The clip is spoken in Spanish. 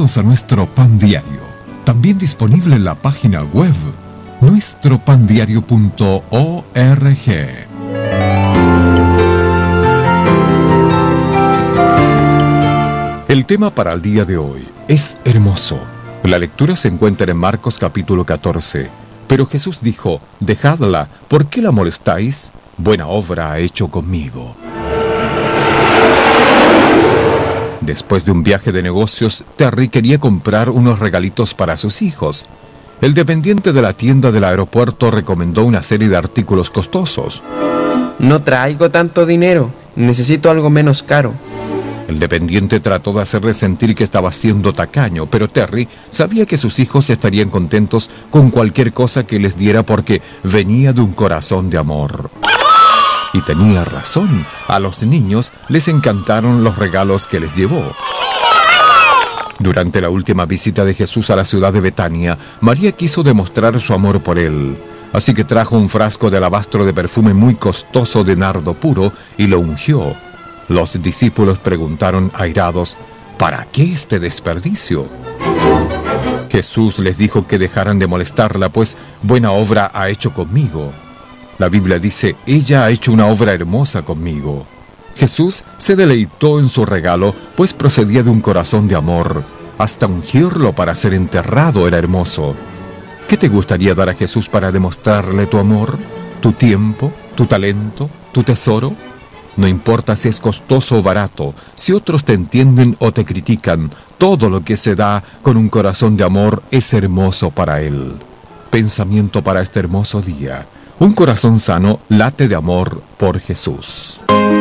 Bienvenidos a nuestro Pan Diario, también disponible en la página web nuestropandiario.org. El tema para el día de hoy es hermoso. La lectura se encuentra en Marcos capítulo 14. Pero Jesús dijo: dejadla, ¿por qué la molestáis? Buena obra ha hecho conmigo. Después de un viaje de negocios, Terry quería comprar unos regalitos para sus hijos. El dependiente de la tienda del aeropuerto recomendó una serie de artículos costosos. No traigo tanto dinero, necesito algo menos caro. El dependiente trató de hacerle sentir que estaba siendo tacaño, pero Terry sabía que sus hijos estarían contentos con cualquier cosa que les diera porque venía de un corazón de amor. Y tenía razón, a los niños les encantaron los regalos que les llevó. Durante la última visita de Jesús a la ciudad de Betania, María quiso demostrar su amor por él. Así que trajo un frasco de alabastro de perfume muy costoso de nardo puro y lo ungió. Los discípulos preguntaron airados: ¿para qué este desperdicio? Jesús les dijo que dejaran de molestarla, pues buena obra ha hecho conmigo. La Biblia dice: ella ha hecho una obra hermosa conmigo. Jesús se deleitó en su regalo, pues procedía de un corazón de amor. Hasta ungirlo para ser enterrado era hermoso. ¿Qué te gustaría dar a Jesús para demostrarle tu amor? ¿Tu tiempo? ¿Tu talento? ¿Tu tesoro? No importa si es costoso o barato, si otros te entienden o te critican, todo lo que se da con un corazón de amor es hermoso para Él. Pensamiento para este hermoso día: un corazón sano late de amor por Jesús.